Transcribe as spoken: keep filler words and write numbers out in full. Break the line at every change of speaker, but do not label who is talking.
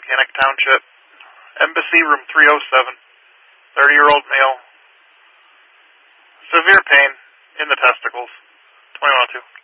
Mechanic Township. Embassy, room three oh seven. thirty-year-old male. Severe pain in the testicles. twenty-one oh two.